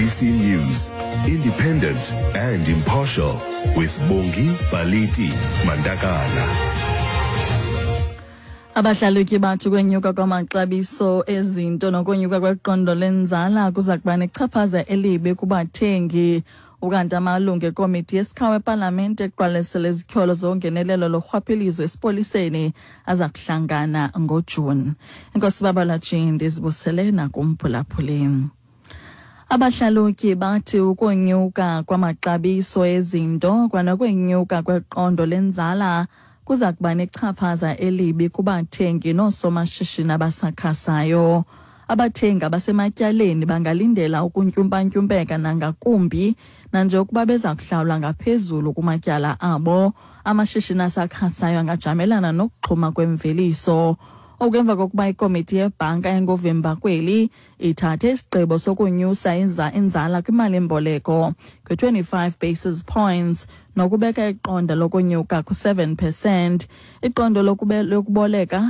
SABC News, independent and impartial, with Bongi Baliti Mandakana. Abahlalutyi bathu kwenyuka kwamaxabiso ezinto nokwenyuka kweqondo lenzala kuza kuba nechaphaza elibi kubathengi. Ukanti amalungu ekomiti yesikhawu epalamente eqwalasele izityholo zongenelelo lorhwaphilizo esipoliseni aza kuhlangana ngoJuni. Inkosi Babalajindi zibusele nakumphulaphuli. Abahlalutyi bathi ukonyuka kwamaxabiso ezinto kwanokwenyuka kweqondo lenzala kuza kuba nechaphaza elibi kubathengi noosomashishini abasakhasayo. Abathengi abasematyaleni bangalindela ukuntyumpa-ntyumpeka nangakumbi nanje ukuba beza kuhlawula ngaphezulu kumatyala abo. Amashishini asakhasayo angajamelana nokuxhuma kwemveliso. Okwemva kokuba ikomiti yebhanka engovimba kweli ithathe isigqibo sokunyusa inzala kwimali-mboleko kwi-25 basis points nokubeka iqonda lokunyuka ku-7%, iqondo lokuboleka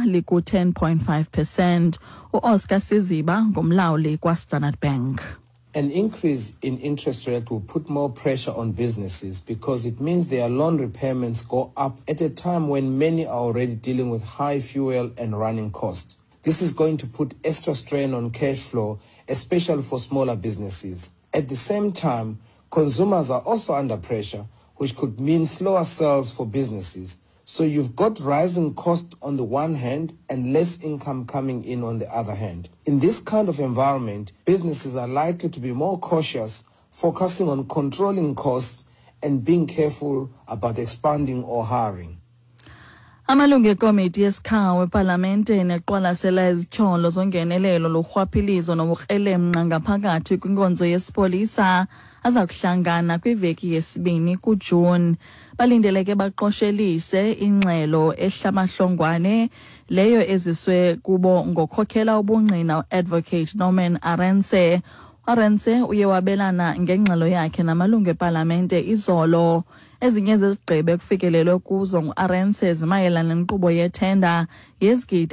liku-10.5%. U-Oscar Siziba ngumlawuli kwa-Standard Bank. An increase in interest rate will put more pressure on businesses because it means their loan repayments go up at a time when many are already dealing with high fuel and running costs. This is going to put extra strain on cash flow, especially for smaller businesses. At the same time, consumers are also under pressure, which could mean slower sales for businesses. So you've got rising costs on the one hand and less income coming in on the other hand. In this kind of environment, businesses are likely to be more cautious, focusing on controlling costs and being careful about expanding or hiring. Amalungu ekomiti yesikhawu epalamente neqwalasela izityholo zongenelelo lorhwaphilizo nobukrelemnqa ngaphakathi kwinkonzo yesipolisa aza kuhlangana kwiveki yesibini kuJuni. Balindeleke baqoshelise ingxelo ehlamahlongwane leyo eziswe kubo ngokhokhela ubungqina Advocate Norman Arendse. Arendse uye wabelana ngengxelo yakhe namalungu epalamente izolo. Ezinye zezigqibo ekufikelelwe kuzo ngu-Arendse zimayelana nenkqubo yethenda yezigidi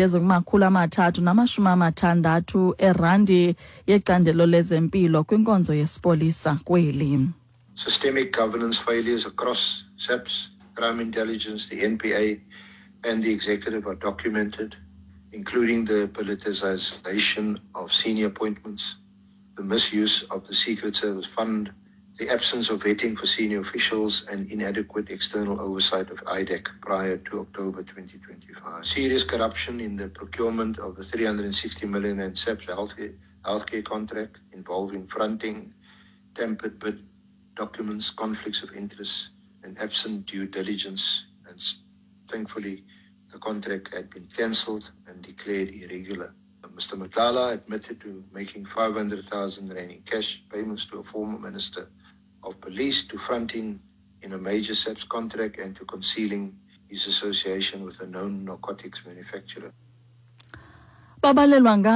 eziku-360 erandi yecandelo lezempilo kwinkonzo yesipolisa kweli. Systemic governance failures across SAPS, crime intelligence, the NPA, and the executive are documented, including the politicization of senior appointments, the misuse of the Secret Service Fund, the absence of vetting for senior officials, and inadequate external oversight of IDEC prior to October 2025. Serious corruption in the procurement of the 360 million and SAPS healthcare contract involving fronting, tampered bid documents, conflicts of interest, and absent due diligence. And thankfully, the contract had been cancelled and declared irregular. Mr. Matlala admitted to making 500,000 rand in cash payments to a former minister of police, to fronting in a major SAPS contract, and to concealing his association with a known narcotics manufacturer. Abalelwa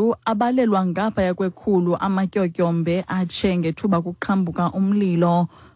ngapha yakwekhulu amatyotyombe atshe ngethuba kuqhambuka umlilo